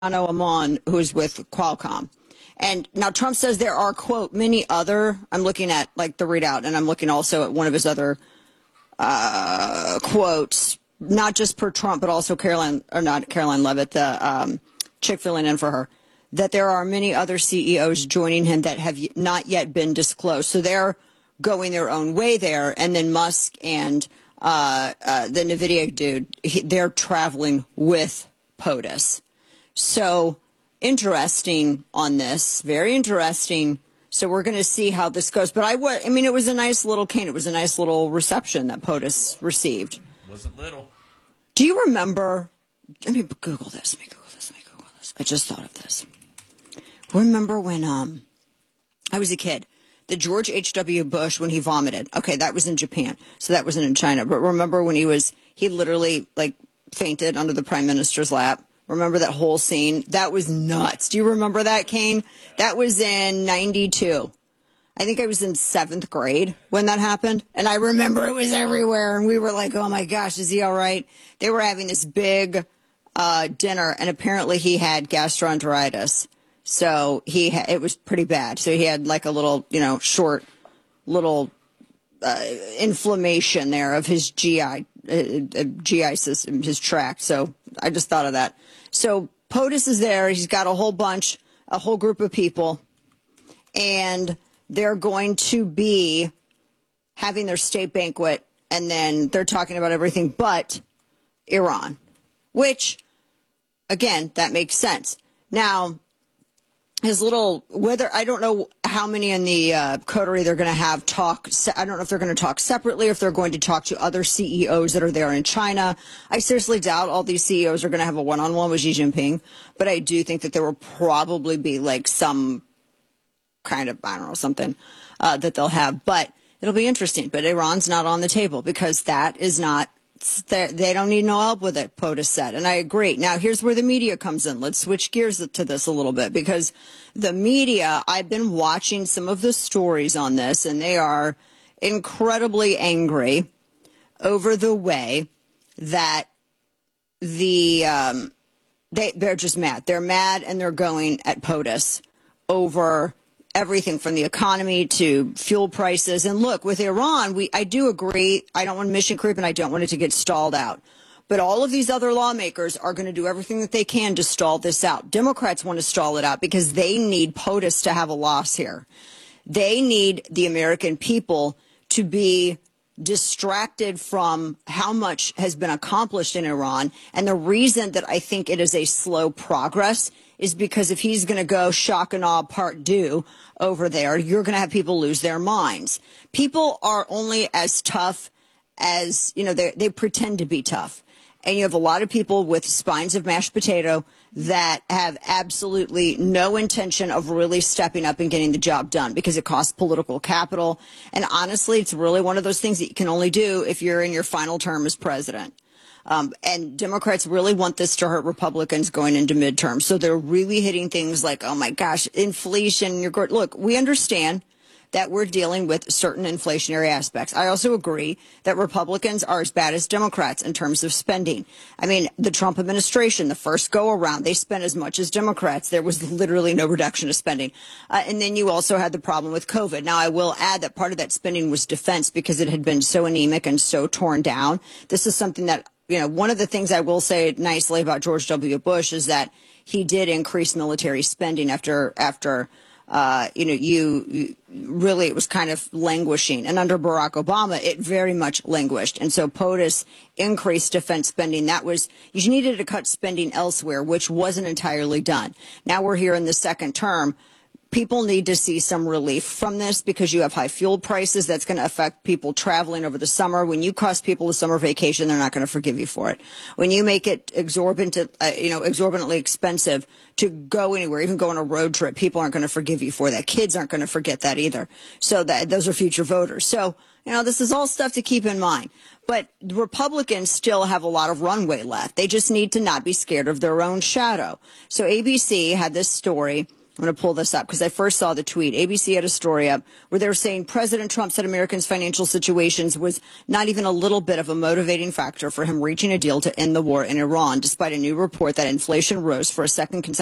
Amon, who's with Qualcomm. And now Trump says there are, quote, many other, I'm looking at like the readout, and I'm looking also at one of his other quotes, not just per Trump, but also not Caroline Levitt, the chick filling in for her, that there are many other CEOs joining him that have not yet been disclosed. So they're going their own way there. And then Musk and the NVIDIA dude, they're traveling with POTUS. So interesting on this, very interesting. So we're going to see how this goes. But I mean, it was a nice little cane. It was a nice little reception that POTUS received. Wasn't little. Do you remember? Let me Google this. Let me Google this. I just thought of this. Remember when I was a kid? The George H.W. Bush, when he vomited. Okay, that was in Japan, so that wasn't in China. But remember when he literally like fainted under the prime minister's lap? Remember that whole scene? That was nuts. Do you remember that, Kane? That was in 92. I think I was in 7th grade when that happened. And I remember it was everywhere. And we were like, oh, my gosh, is he all right? They were having this big dinner, and apparently he had gastroenteritis. So it was pretty bad. So he had like a little, short little inflammation there of his GI system, his tract. So I just thought of that. So POTUS is there. He's got a whole group of people, and they're going to be having their state banquet, and then they're talking about everything but Iran, which, again, that makes sense. Now, I don't know how many in the coterie they're going to have talk. I don't know if they're going to talk separately or if they're going to talk to other CEOs that are there in China. I seriously doubt all these CEOs are going to have a one-on-one with Xi Jinping, but I do think that there will probably be like some kind of, I don't know, something that they'll have. But it'll be interesting. But Iran's not on the table because that is not. They don't need no help with it, POTUS said. And I agree. Now, here's where the media comes in. Let's switch gears to this a little bit, because the media, I've been watching some of the stories on this, and they are incredibly angry over the way that they're just mad. They're mad, and they're going at POTUS over everything from the economy to fuel prices. And look, with Iran, I do agree. I don't want mission creep, and I don't want it to get stalled out. But all of these other lawmakers are going to do everything that they can to stall this out. Democrats want to stall it out because they need POTUS to have a loss here. They need the American people to be distracted from how much has been accomplished in Iran. And the reason that I think it is a slow progress is because if he's going to go shock and awe part deux over there, you're going to have people lose their minds. People are only as tough as, they pretend to be tough. And you have a lot of people with spines of mashed potato that have absolutely no intention of really stepping up and getting the job done because it costs political capital. And honestly, it's really one of those things that you can only do if you're in your final term as president. And Democrats really want this to hurt Republicans going into midterms. So they're really hitting things like, oh, my gosh, inflation. Look, we understand that we're dealing with certain inflationary aspects. I also agree that Republicans are as bad as Democrats in terms of spending. I mean, the Trump administration, the first go around, they spent as much as Democrats. There was literally no reduction of spending. And then you also had the problem with COVID. Now, I will add that part of that spending was defense because it had been so anemic and so torn down. This is something that, one of the things I will say nicely about George W. Bush is that he did increase military spending after really it was kind of languishing. And under Barack Obama, it very much languished. And so POTUS increased defense spending. You needed to cut spending elsewhere, which wasn't entirely done. Now we're here in the second term. People need to see some relief from this because you have high fuel prices. That's going to affect people traveling over the summer. When you cost people a summer vacation, they're not going to forgive you for it. When you make it exorbitantly expensive to go anywhere, even go on a road trip, people aren't going to forgive you for that. Kids aren't going to forget that either. So those are future voters. So, this is all stuff to keep in mind. But Republicans still have a lot of runway left. They just need to not be scared of their own shadow. So ABC had this story I'm going to pull this up because I first saw the tweet. ABC had a story up where they were saying President Trump said Americans' financial situations was not even a little bit of a motivating factor for him reaching a deal to end the war in Iran, despite a new report that inflation rose for a second consecutive